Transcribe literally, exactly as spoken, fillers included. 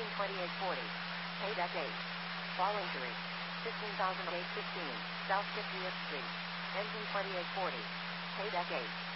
Engine twenty-eight forty. Paydeck eight. Fall injury. fifteen thousand eight hundred fifteen. South fiftieth Street. Engine twenty-eight forty. Paydeck eight.